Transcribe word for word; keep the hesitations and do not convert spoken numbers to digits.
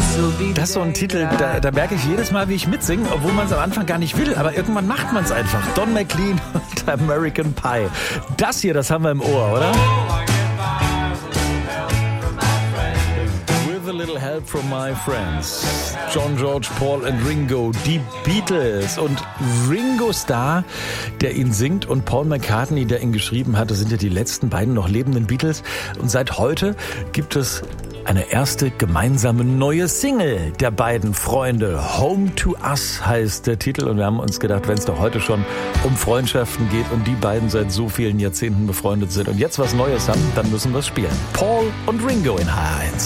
Das ist so ein Titel, da, da merke ich jedes Mal, wie ich mitsinge, obwohl man es am Anfang gar nicht will. Aber irgendwann macht man es einfach. Don McLean und American Pie. Das hier, das haben wir im Ohr, oder? With a little help from my friends. John, George, Paul und Ringo, die Beatles. Und Ringo Starr, der ihn singt, und Paul McCartney, der ihn geschrieben hat. Das sind ja die letzten beiden noch lebenden Beatles. Und seit heute gibt es eine erste gemeinsame neue Single der beiden Freunde. Home to Us heißt der Titel. Und wir haben uns gedacht, wenn es doch heute schon um Freundschaften geht und die beiden seit so vielen Jahrzehnten befreundet sind und jetzt was Neues haben, dann müssen wir es spielen. Paul und Ringo in H R eins.